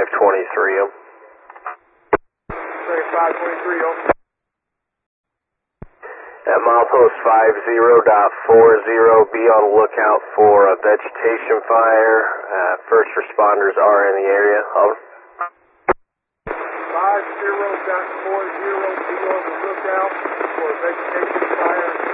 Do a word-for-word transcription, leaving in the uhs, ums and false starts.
twenty-three, over. thirty-five twenty-three, over. At milepost five zero point four zero, be on the lookout for a vegetation fire. Uh, first responders are in the area. Over. five zero point four zero, be on the lookout for a vegetation fire.